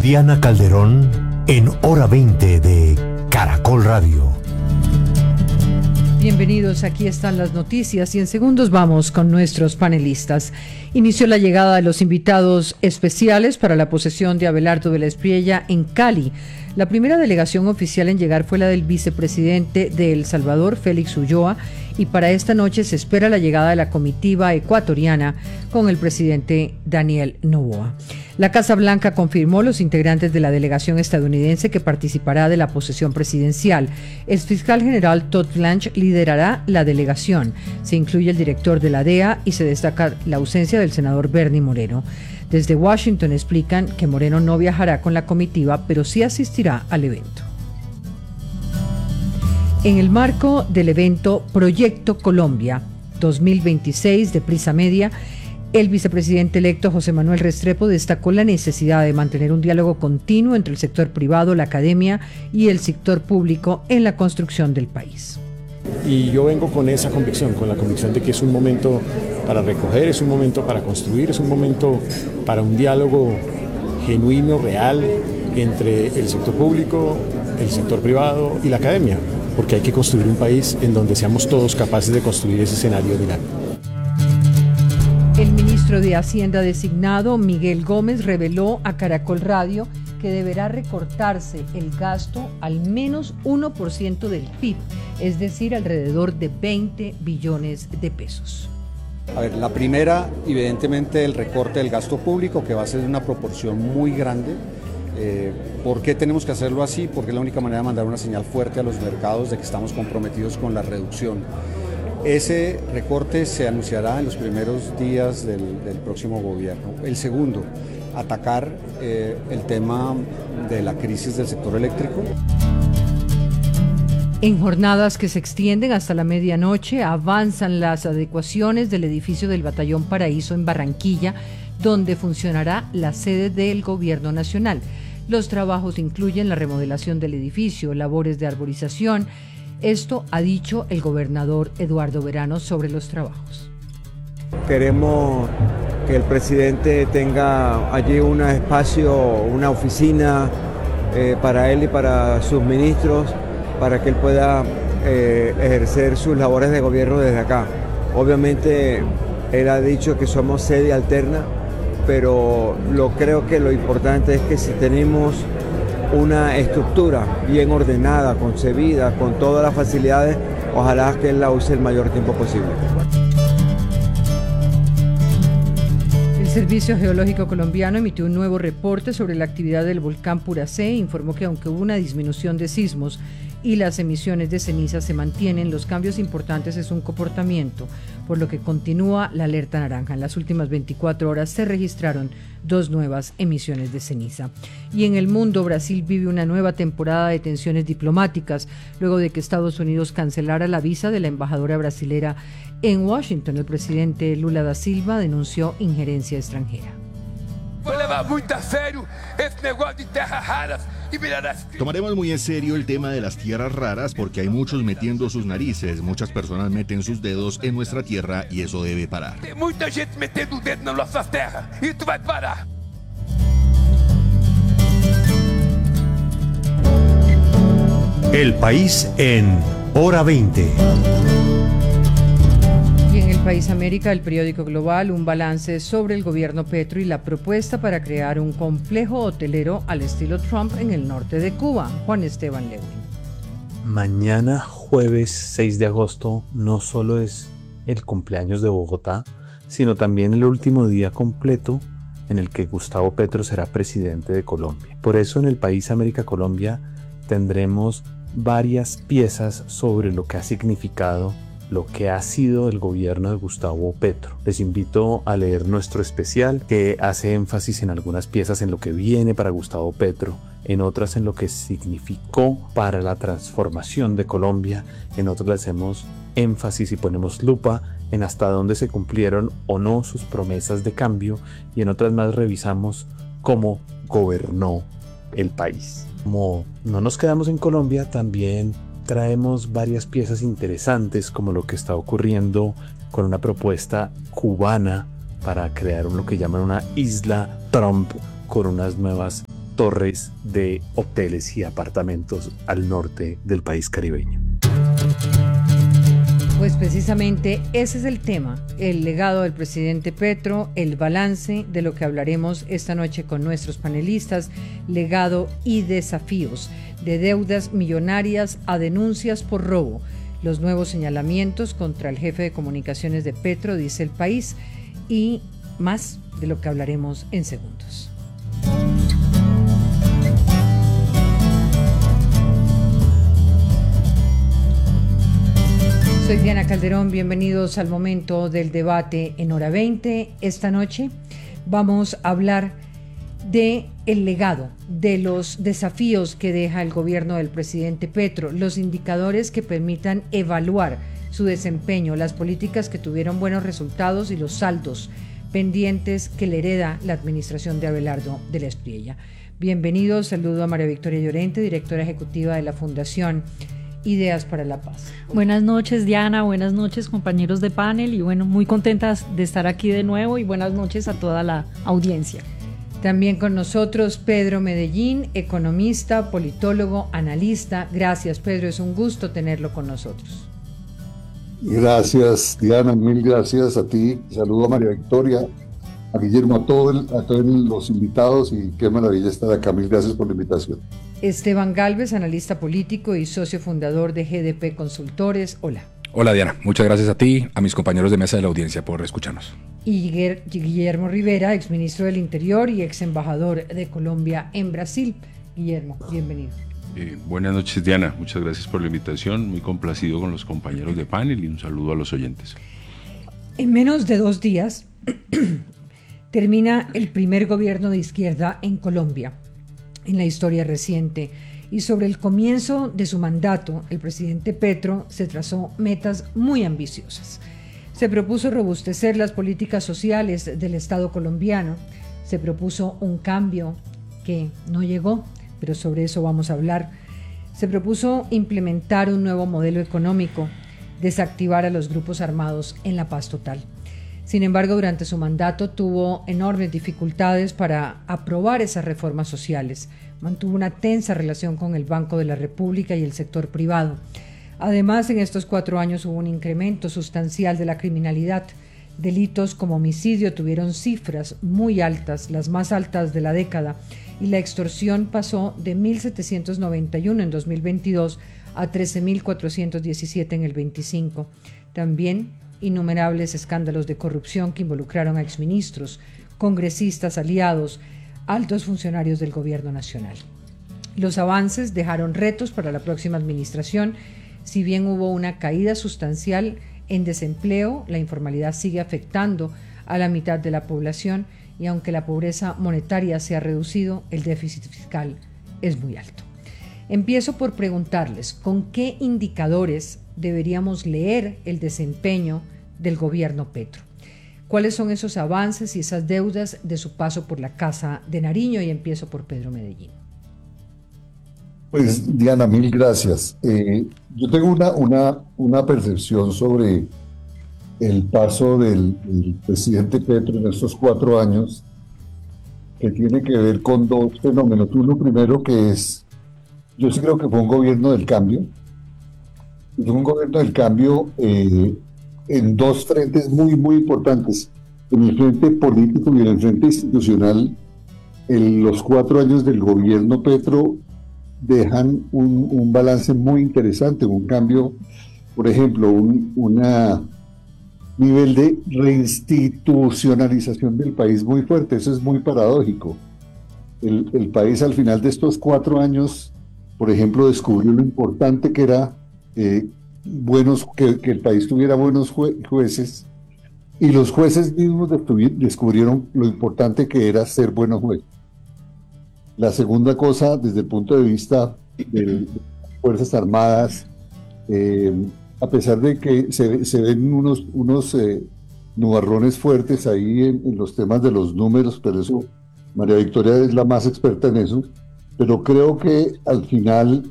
Diana Calderón en Hora 20 de Caracol Radio. Bienvenidos, aquí están las noticias y en segundos vamos con nuestros panelistas. Inició la llegada de los invitados especiales para la posesión de Abelardo de la Espriella en Cali. La primera delegación oficial en llegar fue la del vicepresidente de El Salvador, Félix Ulloa, y para esta noche se espera la llegada de la comitiva ecuatoriana con el presidente Daniel Noboa. La Casa Blanca confirmó los integrantes de la delegación estadounidense que participará de la posesión presidencial. El fiscal general Todd Blanche liderará la delegación. Se incluye el director de la DEA y se destaca la ausencia del senador Bernie Moreno. Desde Washington explican que Moreno no viajará con la comitiva, pero sí asistirá al evento. En el marco del evento Proyecto Colombia 2026 de Prisa Media, el vicepresidente electo José Manuel Restrepo destacó la necesidad de mantener un diálogo continuo entre el sector privado, la academia y el sector público en la construcción del país. Y yo vengo con esa convicción, con la convicción de que es un momento para recoger, es un momento para construir, es un momento para un diálogo genuino, real, entre el sector público, el sector privado y la academia, porque hay que construir un país en donde seamos todos capaces de construir ese escenario dinámico. El ministro de Hacienda designado, Miguel Gómez, reveló a Caracol Radio que deberá recortarse el gasto al menos 1% del PIB, es decir, alrededor de 20 billones de pesos. A ver, la primera, evidentemente, el recorte del gasto público, que va a ser de una proporción muy grande. ¿Por qué tenemos que hacerlo así? Porque es la única manera de mandar una señal fuerte a los mercados de que estamos comprometidos con la reducción. Ese recorte se anunciará en los primeros días del próximo gobierno. El segundo, atacar el tema de la crisis del sector eléctrico. En jornadas que se extienden hasta la medianoche, avanzan las adecuaciones del edificio del Batallón Paraíso en Barranquilla, donde funcionará la sede del Gobierno Nacional. Los trabajos incluyen la remodelación del edificio, labores de arborización. Esto ha dicho el gobernador Eduardo Verano sobre los trabajos. Queremos que el presidente tenga allí un espacio, una oficina para él y para sus ministros, para que él pueda ejercer sus labores de gobierno desde acá. Obviamente él ha dicho que somos sede alterna, pero creo que lo importante es que si tenemos una estructura bien ordenada, concebida, con todas las facilidades, ojalá que él la use el mayor tiempo posible. El Servicio Geológico Colombiano emitió un nuevo reporte sobre la actividad del volcán Puracé e informó que aunque hubo una disminución de sismos y las emisiones de ceniza se mantienen, los cambios importantes es un comportamiento, por lo que continúa la alerta naranja. En las últimas 24 horas se registraron 2 nuevas emisiones de ceniza. Y en el mundo, Brasil vive una nueva temporada de tensiones diplomáticas, luego de que Estados Unidos cancelara la visa de la embajadora brasilera en Washington. El presidente Lula da Silva denunció injerencia extranjera. Tomaremos muy en serio el tema de las tierras raras porque hay muchos metiendo sus narices, muchas personas meten sus dedos en nuestra tierra y eso debe parar. Tem muita gente metendo o dedo nas nossas terras e isso vai parar. El país en Hora 20. Y en el País América, el periódico Global, un balance sobre el gobierno Petro y la propuesta para crear un complejo hotelero al estilo Trump en el norte de Cuba. Juan Esteban Lewin. Mañana, jueves 6 de agosto, no solo es el cumpleaños de Bogotá, sino también el último día completo en el que Gustavo Petro será presidente de Colombia. Por eso en el País América Colombia tendremos varias piezas sobre lo que ha significado, lo que ha sido el gobierno de Gustavo Petro. Les invito a leer nuestro especial que hace énfasis en algunas piezas en lo que viene para Gustavo Petro, en otras en lo que significó para la transformación de Colombia, en otras le hacemos énfasis y ponemos lupa en hasta dónde se cumplieron o no sus promesas de cambio, y en otras más revisamos cómo gobernó el país. Como no nos quedamos en Colombia, también traemos varias piezas interesantes, como lo que está ocurriendo con una propuesta cubana para crear lo que llaman una isla Trump con unas nuevas torres de hoteles y apartamentos al norte del país caribeño. Pues precisamente ese es el tema, el legado del presidente Petro, el balance de lo que hablaremos esta noche con nuestros panelistas, legado y desafíos, de deudas millonarias a denuncias por robo, los nuevos señalamientos contra el jefe de comunicaciones de Petro, dice El País, y más de lo que hablaremos en segundos. Soy Diana Calderón, bienvenidos al momento del debate en Hora 20. Esta noche vamos a hablar de el legado, de los desafíos que deja el gobierno del presidente Petro, los indicadores que permitan evaluar su desempeño, las políticas que tuvieron buenos resultados y los saldos pendientes que le hereda la administración de Abelardo de la Espriella. Bienvenidos, saludo a María Victoria Llorente, directora ejecutiva de la Fundación Ideas para la Paz. Buenas noches, Diana, buenas noches, compañeros de panel, y bueno, muy contentas de estar aquí de nuevo, y buenas noches a toda la audiencia. También con nosotros Pedro Medellín, economista, politólogo, analista. Gracias, Pedro, es un gusto tenerlo con nosotros. Gracias, Diana, mil gracias a ti. Saludo a María Victoria, a Guillermo, a todos los invitados, y qué maravilla estar acá. Mil gracias por la invitación. Esteban Galvez, analista político y socio fundador de GDP Consultores. Hola. Hola, Diana, muchas gracias a ti, a mis compañeros de mesa de la audiencia por escucharnos. Y Guillermo Rivera, exministro del Interior y ex embajador de Colombia en Brasil. Guillermo, bienvenido. Buenas noches, Diana, muchas gracias por la invitación, muy complacido con los compañeros de panel, y un saludo a los oyentes. En menos de 2 días termina el primer gobierno de izquierda en Colombia en la historia reciente, y sobre el comienzo de su mandato el presidente Petro se trazó metas muy ambiciosas. Se propuso robustecer las políticas sociales del Estado colombiano, se propuso un cambio que no llegó, pero sobre eso vamos a hablar. Se propuso implementar un nuevo modelo económico, desactivar a los grupos armados en la paz total. Sin embargo, durante su mandato tuvo enormes dificultades para aprobar esas reformas sociales. Mantuvo una tensa relación con el Banco de la República y el sector privado. Además, en estos 4 años hubo un incremento sustancial de la criminalidad. Delitos como homicidio tuvieron cifras muy altas, las más altas de la década, y la extorsión pasó de 1.791 en 2022 a 13.417 en el 25. También innumerables escándalos de corrupción que involucraron a exministros, congresistas aliados, altos funcionarios del gobierno nacional. Los avances dejaron retos para la próxima administración. Si bien hubo una caída sustancial en desempleo, la informalidad sigue afectando a la mitad de la población, y aunque la pobreza monetaria se ha reducido, el déficit fiscal es muy alto. Empiezo por preguntarles, ¿con qué indicadores deberíamos leer el desempeño del gobierno Petro? ¿Cuáles son esos avances y esas deudas de su paso por la Casa de Nariño? Y empiezo por Pedro Medellín. Pues, Diana, mil gracias. Yo tengo una percepción sobre el paso del presidente Petro en estos 4 años, que tiene que ver con 2 fenómenos. Uno primero, que es, yo sí creo que fue un gobierno del cambio. Fue un gobierno del cambio en 2 frentes muy, muy importantes. En el frente político y en el frente institucional, en los 4 años del gobierno Petro dejan un balance muy interesante, un cambio, por ejemplo, un nivel de reinstitucionalización del país muy fuerte. Eso es muy paradójico. El país, al final de estos 4 años, por ejemplo, descubrió lo importante que era que el país tuviera buenos jueces, y los jueces mismos descubrieron lo importante que era ser buenos jueces. La segunda cosa, desde el punto de vista de las Fuerzas Armadas, a pesar de que se ven unos nubarrones fuertes ahí en los temas de los números, pero eso, María Victoria es la más experta en eso, pero creo que al final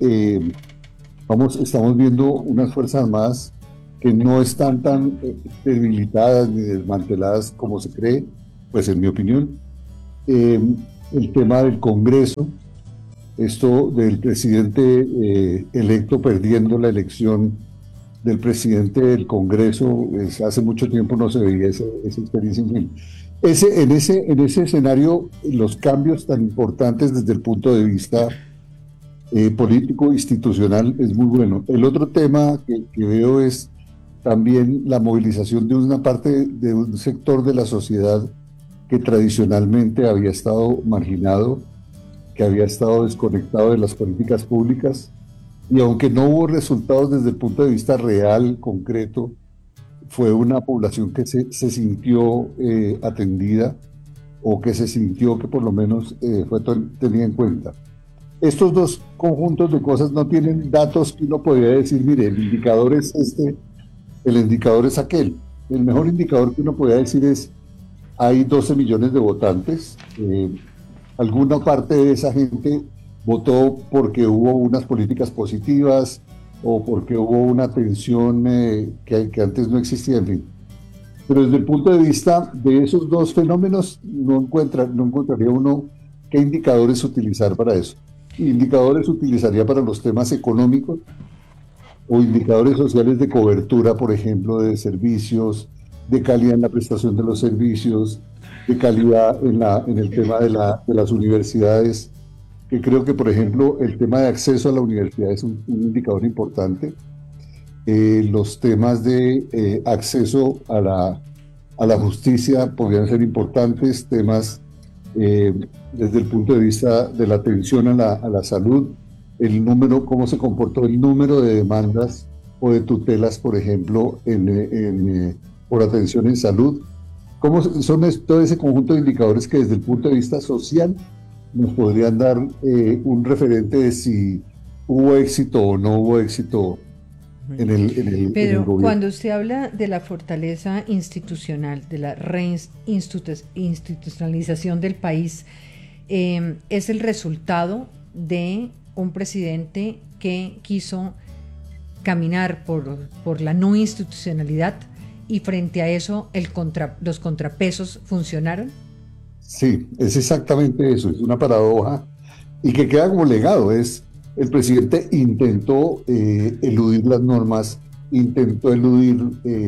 estamos viendo unas Fuerzas Armadas que no están tan debilitadas ni desmanteladas como se cree, pues en mi opinión. el tema del Congreso, esto del presidente electo perdiendo la elección del presidente del Congreso, hace mucho tiempo no se veía esa experiencia. En ese escenario, los cambios tan importantes desde el punto de vista político, institucional, es muy bueno. El otro tema que veo es también la movilización de una parte, de un sector de la sociedad que tradicionalmente había estado marginado, que había estado desconectado de las políticas públicas, y aunque no hubo resultados desde el punto de vista real, concreto, fue una población que se sintió atendida, o que se sintió que por lo menos fue tenida en cuenta. Estos dos conjuntos de cosas no tienen datos que uno podría decir, mire, el indicador es este, el indicador es aquel. El mejor indicador que uno podría decir es, hay 12 millones de votantes, alguna parte de esa gente votó porque hubo unas políticas positivas o porque hubo una atención que antes no existía, en fin. Pero desde el punto de vista de esos dos fenómenos, no encontraría uno qué indicadores utilizar para eso. Indicadores utilizaría para los temas económicos o indicadores sociales de cobertura, por ejemplo, de servicios, de calidad en la prestación de los servicios, de calidad en el tema de las universidades, que creo que, por ejemplo, el tema de acceso a la universidad es un indicador importante. Los temas de acceso a la justicia podrían ser importantes, temas desde el punto de vista de la atención a la salud, el número, cómo se comportó el número de demandas o de tutelas, por ejemplo, por atención en salud. ¿Cómo son todo ese conjunto de indicadores que desde el punto de vista social nos podrían dar un referente de si hubo éxito o no hubo éxito en el gobierno? Cuando usted habla de la fortaleza institucional, de la reinstitucionalización del país, es el resultado de un presidente que quiso caminar por la no institucionalidad, y frente a eso los contrapesos funcionaron. Sí, es exactamente eso, es una paradoja y que queda como legado. Es el presidente intentó eludir las normas, intentó eludir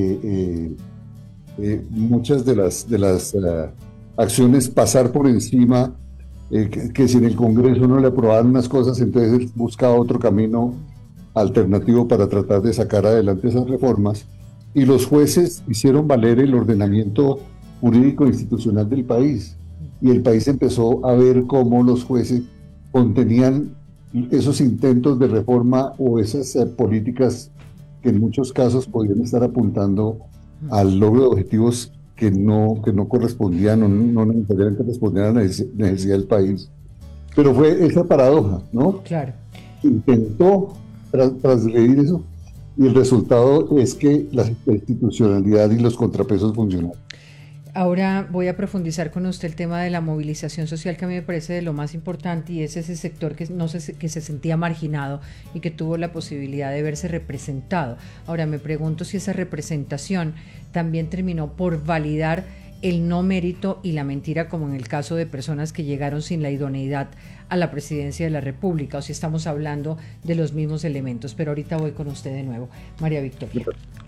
muchas de las acciones, pasar por encima, que si en el Congreso no le aprobaban unas cosas, entonces él buscaba otro camino alternativo para tratar de sacar adelante esas reformas, y los jueces hicieron valer el ordenamiento jurídico institucional del país, y el país empezó a ver cómo los jueces contenían esos intentos de reforma o esas políticas que en muchos casos podían estar apuntando al logro de objetivos que no correspondían o no necesariamente respondían a la necesidad del país. Pero fue esa paradoja, ¿no? Claro. Intentó transgredir eso, y el resultado es que la institucionalidad y los contrapesos funcionaron. Ahora voy a profundizar con usted el tema de la movilización social, que a mí me parece de lo más importante, y es ese sector que se sentía marginado y que tuvo la posibilidad de verse representado. Ahora me pregunto si esa representación también terminó por validar el no mérito y la mentira, como en el caso de personas que llegaron sin la idoneidad a la presidencia de la República, o si estamos hablando de los mismos elementos. Pero ahorita voy con usted de nuevo, María Victoria.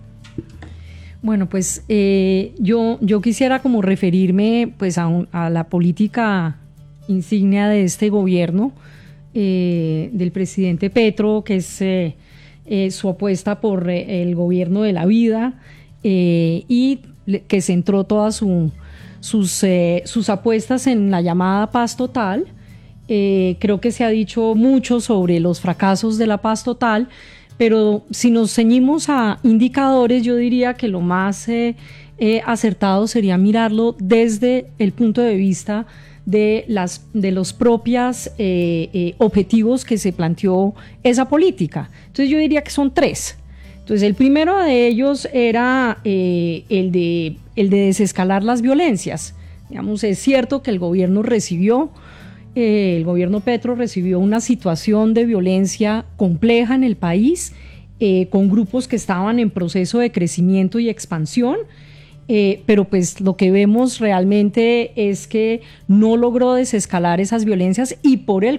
Bueno, pues yo quisiera como referirme pues a la política insignia de este gobierno, del presidente Petro, que es su apuesta por el gobierno de la vida, y que centró todas sus apuestas en la llamada paz total. Creo que se ha dicho mucho sobre los fracasos de la paz total, pero si nos ceñimos a indicadores, yo diría que lo más acertado sería mirarlo desde el punto de vista de los propios objetivos que se planteó esa política. Entonces yo diría que son tres. Entonces el primero de ellos era el de desescalar las violencias. Digamos, es cierto que el gobierno Petro recibió una situación de violencia compleja en el país, con grupos que estaban en proceso de crecimiento y expansión, pero pues lo que vemos realmente es que no logró desescalar esas violencias y por el